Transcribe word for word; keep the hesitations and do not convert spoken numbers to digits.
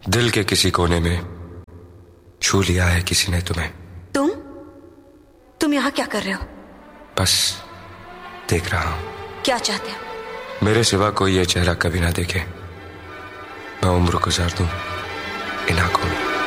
दिल के किसी कोने में छू लिया है किसी ने तुम्हें। तुम तुम यहाँ क्या कर रहे हो? बस देख रहा हूं। क्या चाहते हो? मेरे सिवा कोई ये चेहरा कभी ना देखे, मैं उम्र गुजार दूं इन आंखों में।